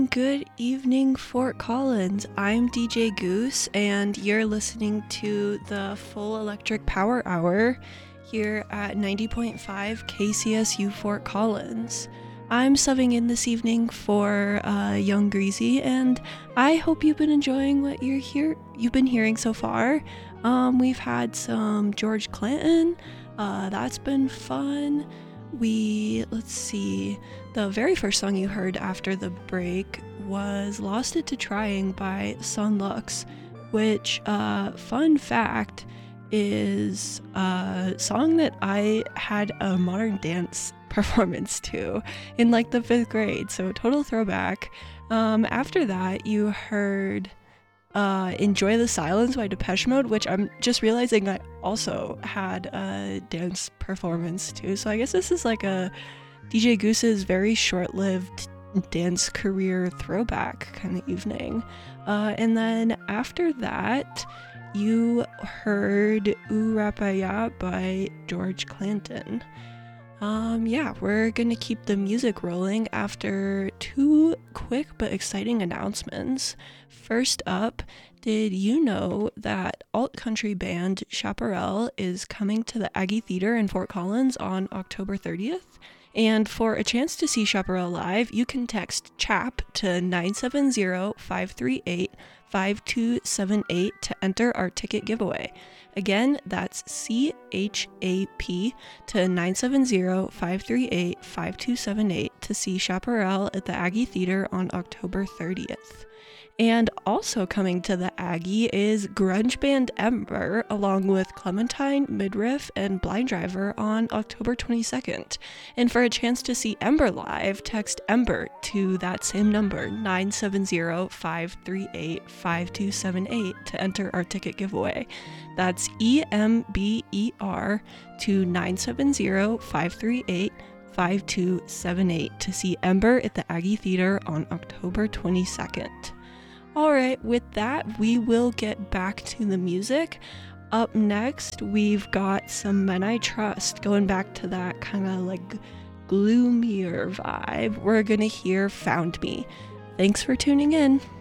Good evening, Fort Collins. I'm DJ Goose, and you're listening to the Full Electric Power Hour here at 90.5 KCSU Fort Collins. I'm subbing in this evening for Young Greasy, and I hope you've been enjoying what you've been hearing so far. We've had some George Clinton. That's been fun. Let's see, the very first song you heard after the break was Lost It to Trying by Son Lux, which, fun fact, is a song that I had a modern dance performance to in like the 5th grade, so total throwback. After that, you heard Enjoy the Silence by Depeche Mode, which I'm just realizing I also had a dance performance too. So I guess this is like a DJ Goose's very short-lived dance career throwback kind of evening. And then after that, you heard Ooh Rapaya by George Clinton. We're gonna keep the music rolling after two quick but exciting announcements. First up, did you know that alt-country band Chaparral is coming to the Aggie Theater in Fort Collins on October 30th? And for a chance to see Chaparral live, you can text CHAP to 970-538-5278 to enter our ticket giveaway. Again, that's CHAP to 970-538-5278 to see Chaparral at the Aggie Theater on October 30th. And also coming to the Aggie is grunge band Ember, along with Clementine, Midriff, and Blind Driver on October 22nd. And for a chance to see Ember live, text Ember to that same number, 970-538-5278 to enter our ticket giveaway. That's EMBER to 970-538-5278 to see Ember at the Aggie Theater on October 22nd. Alright, with that, we will get back to the music. Up next, we've got some Men I Trust, going back to that kind of like gloomier vibe. We're gonna hear Found Me. Thanks for tuning in.